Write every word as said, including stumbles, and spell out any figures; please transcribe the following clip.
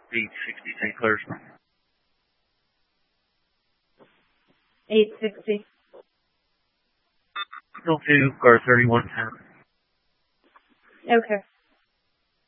eight sixty Saint Clair's. eight sixty. Still two, car thirty-one ten. Okay.